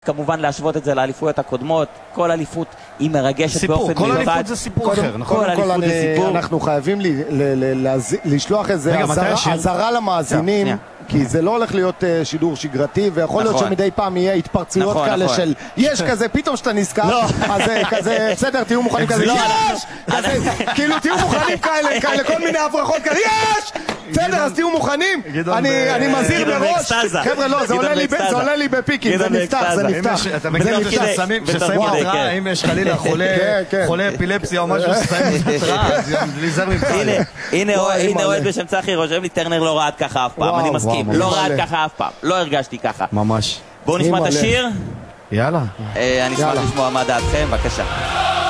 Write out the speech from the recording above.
כמובן להשוות את זה לאליפויות הקודמות, כל אליפות היא מרגשת באופן מיוחד. כל אליפות זה סיפור אחר, נכון? קודם כל אנחנו חייבים לשלוח איזה עזרה למאזינים, כי זה לא הולך להיות שידור שגרתי, ויכול להיות שמדי פעם יהיה התפרצויות כאלה של יש כזה, פתאום שאתה נזכר, אז כזה, בסדר, תהיו מוכנים כזה, יש! כאילו תהיו מוכנים כאלה, כל מיני הברחות כאלה, יש! בסדר, אז תהיו מוכנים, אני מזהיר מראש, חבר'ה לא, זה עולה לי בפיקים, זה נפתח, זה נפתח. אתה מכיר ששמים התראה, אם יש חלילה חולה אפילפסיה או משהו, ששמים התראה, אז להיזהר ממך. הנה אוהד בשם צחי רושם לי, טרנר לא רעד ככה אף פעם, אני מסכים, לא רעד ככה אף פעם, לא הרגשתי ככה. ממש. בואו נשמע את השיר. יאללה. אני אשמח לשמוע מה דעתכם, בבקשה.